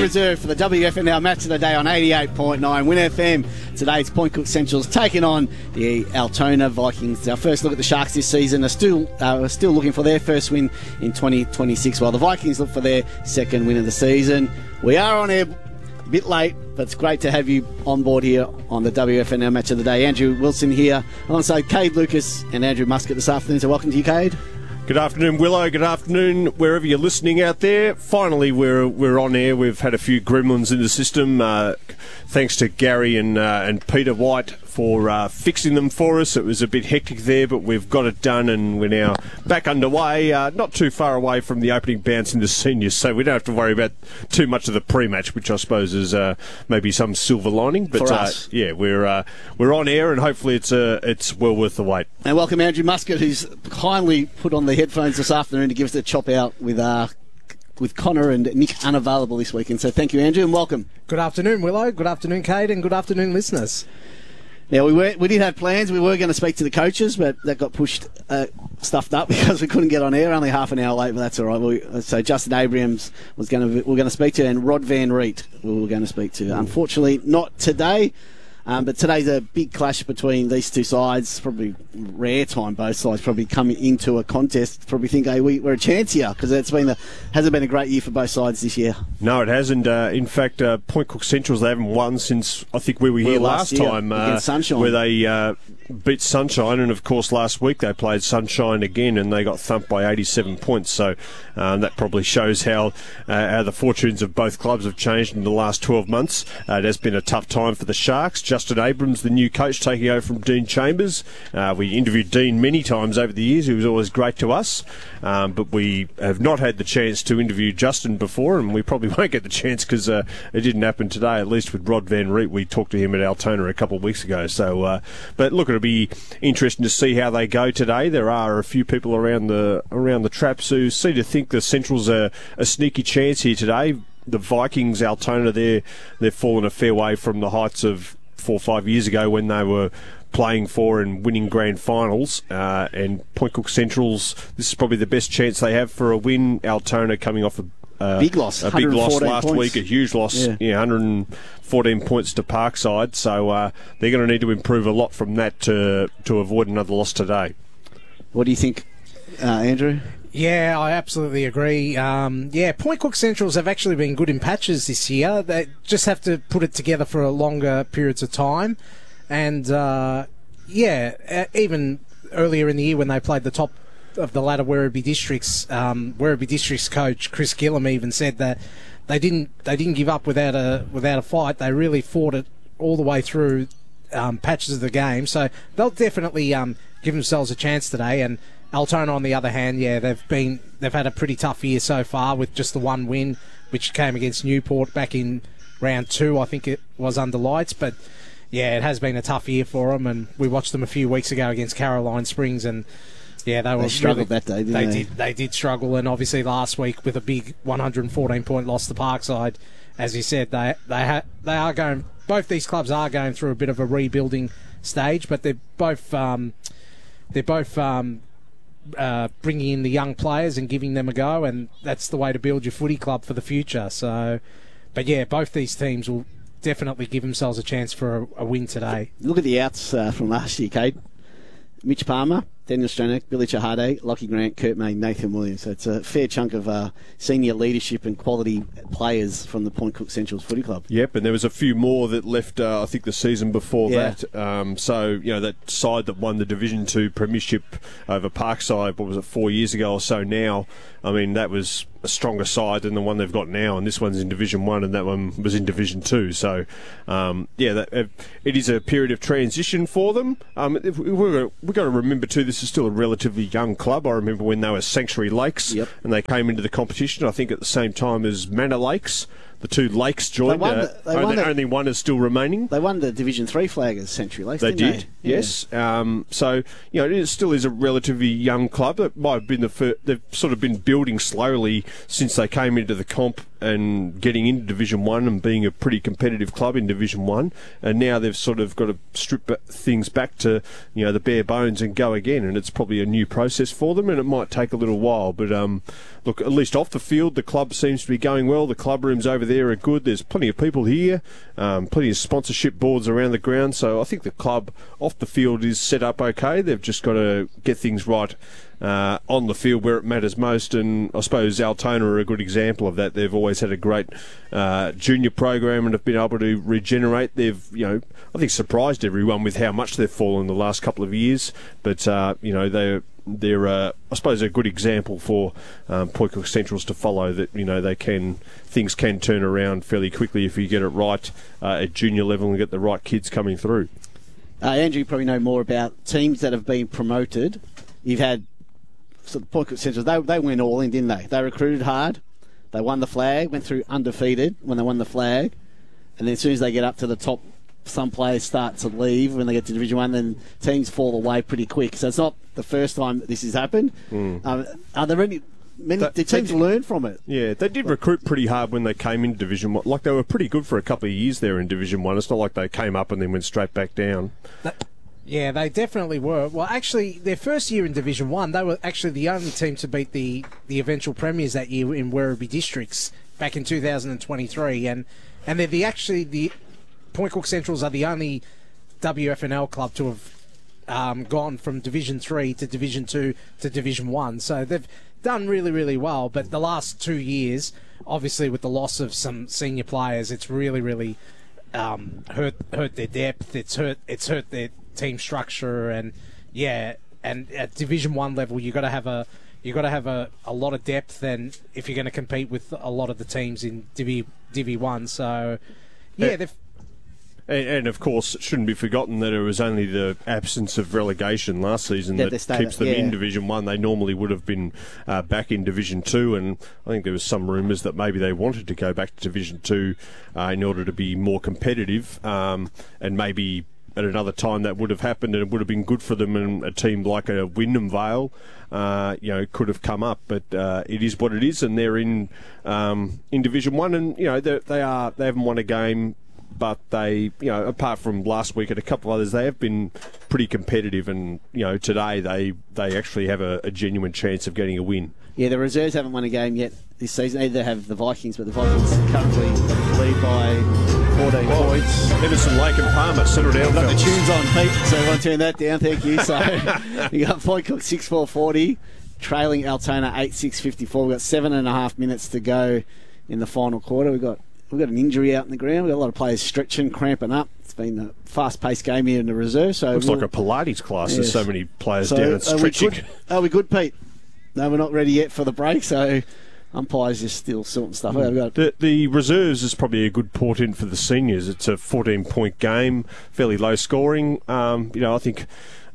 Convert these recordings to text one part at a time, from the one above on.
reserve for the WFNL match of the day on 88.9 Win FM. Today's Point Cook Centrals taking on the Altona Vikings. Our first look at the Sharks this season are still looking for their first win in 2026, while the Vikings look for their second win of the season. We are on air a bit late, but it's great to have you on board here on the WFNL match of the day. Andrew Wilson here alongside Cade Lucas and Andrew Muscat this afternoon. So welcome to you, Cade. Good afternoon, Willow. Good afternoon, wherever you're listening out there. Finally, we're on air. We've had a few gremlins in the system. Thanks to Gary and Peter White for fixing them for us. It was a bit hectic there, but we've got it done, and we're now back underway. Not too far away from the opening bounce in the seniors, so we don't have to worry about too much of the pre-match, which I suppose is maybe some silver lining. But for us. Yeah, we're on air, and hopefully it's well worth the wait. And welcome Andrew Muscat, who's kindly put on the headphones this afternoon to give us a chop out with Connor and Nick unavailable this weekend. So thank you, Andrew, and welcome. Good afternoon, Willow. Good afternoon, Cade, and good afternoon, listeners. Now, we did have plans. We were going to speak to the coaches, but that got stuffed up because we couldn't get on air. Only half an hour late, but that's all right. So Justin Abrams we're going to speak to, and Rod Van Riet we were going to speak to. Unfortunately, not today. But today's a big clash between these two sides. Probably rare time both sides probably coming into a contest. Probably think, hey, we're a chance here, because hasn't been a great year for both sides this year. No, it hasn't. In fact, Point Cook Centrals, they haven't won since I think we were here last time, against Sunshine, where they beat Sunshine, and of course last week they played Sunshine again and they got thumped by 87 points. So that probably shows how the fortunes of both clubs have changed in the last 12 months. It has been a tough time for the Sharks. Justin Abrams, the new coach, taking over from Dean Chambers. We interviewed Dean many times over the years. He was always great to us, but we have not had the chance to interview Justin before, and we probably won't get the chance because it didn't happen today, at least with Rod Van Riet. We talked to him at Altona a couple of weeks ago. So, but look, it'll be interesting to see how they go today. There are a few people around the traps who seem to think the Centrals are a sneaky chance here today. The Vikings, Altona, they've fallen a fair way from the heights of 4 or 5 years ago when they were playing for and winning grand finals. And Point Cook Centrals, this is probably the best chance they have for a win. Altona coming off a big loss last points. week, a huge loss, 114 points to Parkside. So they're going to need to improve a lot from that to avoid another loss today. What do you think, Andrew? Yeah, I absolutely agree. Point Cook Centrals have actually been good in patches this year. They just have to put it together for a longer periods of time. And, even earlier in the year when they played the top of the ladder Werribee District's coach Chris Gillam even said that they didn't give up without a fight. They really fought it all the way through patches of the game. So they'll definitely give themselves a chance today. And Altona, on the other hand, they've had a pretty tough year so far with just the one win, which came against Newport back in round 2, I think it was, under lights. But yeah, it has been a tough year for them, and we watched them a few weeks ago against Caroline Springs, and they struggled that day, didn't they? They did struggle, and obviously last week with a big 114-point loss to Parkside, as you said, they are going. Both these clubs are going through a bit of a rebuilding stage, but they're both bringing in the young players and giving them a go, and that's the way to build your footy club for the future. So, but yeah, both these teams will definitely give themselves a chance for a win today. Look at the outs from last year, Cade. Mitch Palmer, Daniel Stronach, Billy Chahade, Lockie Grant, Kurt May, Nathan Williams. So it's a fair chunk of senior leadership and quality players from the Point Cook Centrals Footy Club. Yep, and there was a few more that left, I think, the season before that. So, that side that won the Division 2 premiership over Parkside, 4 years ago or so now, I mean, that was a stronger side than the one they've got now, and this one's in Division 1 and that one was in Division 2. So, it is a period of transition for them. We've got to remember, too, this is still a relatively young club. I remember when they were Sanctuary Lakes, and they came into the competition, I think, at the same time as Manor Lakes. The two lakes joined. Only one is still remaining. They won the Division 3 flag as Century Lakes, didn't they? Yes. So, it still is a relatively young club. It might have been they've sort of been building slowly since they came into the comp and getting into Division 1 and being a pretty competitive club in Division 1, and now they've sort of got to strip things back to, the bare bones and go again, and it's probably a new process for them, and it might take a little while, but look, at least off the field, the club seems to be going well. The club rooms over there are good. There's plenty of people here, plenty of sponsorship boards around the ground, so I think the club off the field is set up okay. They've just got to get things right on the field where it matters most, and I suppose Altona are a good example of that. They've always had a great junior program and have been able to regenerate. They've, I think, surprised everyone with how much they've fallen the last couple of years, but they're I suppose a good example for Point Cook Centrals to follow, that things can turn around fairly quickly if you get it right at junior level and get the right kids coming through. Andrew, you probably know more about teams that have been promoted. You've had Point Cook Centrals, they went all in, didn't they? They recruited hard, they won the flag, went through undefeated when they won the flag, and then as soon as they get up to the top, some players start to leave. When they get to Division 1, then teams fall away pretty quick. So it's not the first time that this has happened. Are there many did teams learn from it? Yeah, they did recruit pretty hard when they came into Division 1. Like, they were pretty good for a couple of years there in Division 1. It's not like they came up and then went straight back down. Yeah, they definitely were. Well, actually, their first year in Division 1, they were actually the only team to beat the eventual premiers that year in Werribee Districts back in 2023. And they're the Point Cook Centrals are the only WFNL club to have gone from Division 3 to Division 2 to Division 1. So they've done really, really well. But the last 2 years, obviously with the loss of some senior players, it's really, really hurt their depth. It's hurt their team structure, and at Division 1 level, you got to have a lot of depth, and if you're going to compete with a lot of the teams in Divi 1. So they've. And of course, it shouldn't be forgotten that it was only the absence of relegation last season that keeps them in Division 1. They normally would have been back in Division 2, and I think there was some rumours that maybe they wanted to go back to Division 2 in order to be more competitive, and maybe at another time that would have happened and it would have been good for them, and a team like a Wyndham Vale could have come up, but it is what it is, and they're in Division 1, and they haven't won a game, but they, apart from last week and a couple of others, they have been pretty competitive, and today they actually have a genuine chance of getting a win. Yeah, the reserves haven't won a game yet this season. Either have the Vikings, but the Vikings currently lead by 14 points. Henderson, Lake and Palmer, settle down. We've got the tunes on, Pete, so everyone turn that down, thank you. So you got Point Cook 6-4-40, trailing Altona 8-6-54. We've got 7.5 minutes to go in the final quarter. We've got an injury out in the ground. We've got a lot of players stretching, cramping up. It's been a fast-paced game here in the reserve. So looks like a Pilates class. Yes. There's so many players down and stretching. Are we good, Pete? No, we're not ready yet for the break, so umpires are still sorting stuff out. The reserves is probably a good port-in for the seniors. It's a 14-point game, fairly low scoring. I think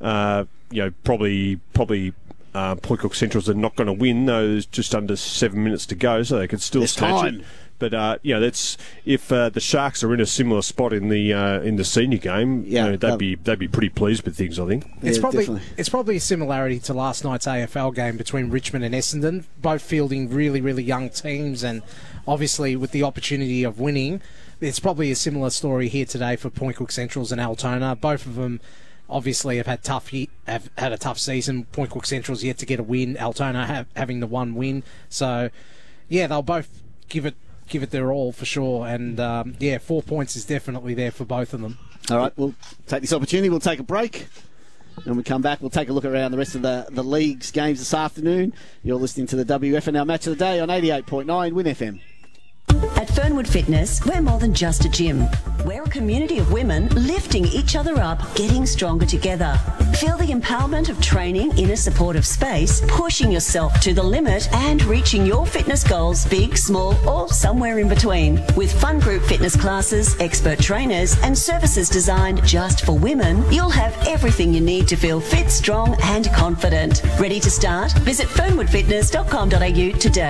probably Point Cook Centrals are not going to win. There's just under 7 minutes to go, so they could still snatch it. But that's if the Sharks are in a similar spot in the senior game, they'd be pretty pleased with things, I think. It's probably a similarity to last night's AFL game between Richmond and Essendon, both fielding really, really young teams, and obviously with the opportunity of winning, it's probably a similar story here today for Point Cook Centrals and Altona. Both of them obviously have had a tough season. Point Cook Central's yet to get a win. Altona having the one win. So they'll both give it their all for sure, and 4 points is definitely there for both of them. All right, we'll take this opportunity. We'll take a break. When we come back, we'll take a look around the rest of the league's games this afternoon. You're listening to the WFNL Match of the Day on 88.9 Win FM. At Fernwood Fitness, we're more than just a gym. We're a community of women lifting each other up, getting stronger together. Feel the empowerment of training in a supportive space, pushing yourself to the limit and reaching your fitness goals, big, small, or somewhere in between. With fun group fitness classes, expert trainers, and services designed just for women, you'll have everything you need to feel fit, strong, and confident. Ready to start? Visit fernwoodfitness.com.au today.